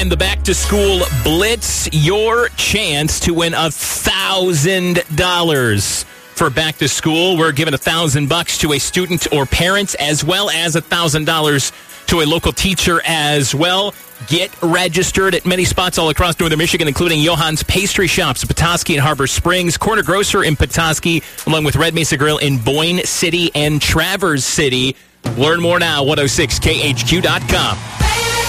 In the Back to School Blitz, your chance to win $1,000. For Back to School, we're giving $1,000 to a student or parent, as well as $1,000 to a local teacher as well. Get registered at many spots all across northern Michigan, including Johann's Pastry Shops, Petoskey and Harbor Springs, Corner Grocer in Petoskey, along with Red Mesa Grill in Boyne City and Traverse City. Learn more now, 106khq.com.